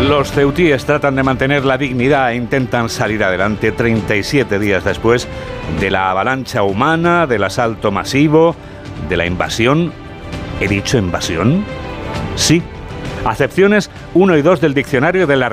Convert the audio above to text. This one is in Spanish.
Los ceutíes tratan de mantener la dignidad e intentan salir adelante 37 días después de la avalancha humana, del asalto masivo, de la invasión. ¿He dicho invasión? Sí. Acepciones 1 y 2 del diccionario de la